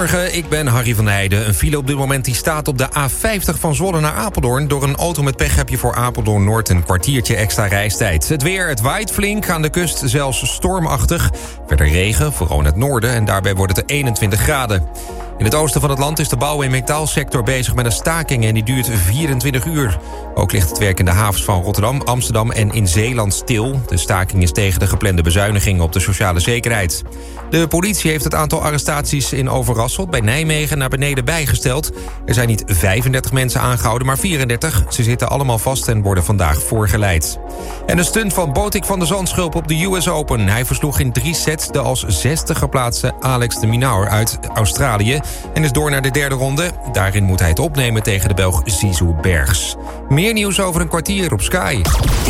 Goedemorgen, ik ben Harry van der Heijden. Een file op dit moment die staat op de A50 van Zwolle naar Apeldoorn. Door een auto met pech heb je voor Apeldoorn Noord een kwartiertje extra reistijd. Het weer, het waait flink, aan de kust zelfs stormachtig. Verder regen, vooral in het noorden, en daarbij wordt het 21 graden. In het oosten van het land is de bouw- en metaalsector bezig met een staking en die duurt 24 uur. Ook ligt het werk in de havens van Rotterdam, Amsterdam en in Zeeland stil. De staking is tegen de geplande bezuinigingen op de sociale zekerheid. De politie heeft het aantal arrestaties in Overasselt bij Nijmegen naar beneden bijgesteld. Er zijn niet 35 mensen aangehouden, maar 34. Ze zitten allemaal vast en worden vandaag voorgeleid. En een stunt van Botik van der Zandschulp op de US Open. Hij versloeg in 3 sets de als 60 geplaatste Alex de Minaur uit Australië en is door naar de derde ronde. Daarin moet hij het opnemen tegen de Belg Zizou Bergs. Meer nieuws over een kwartier op Sky.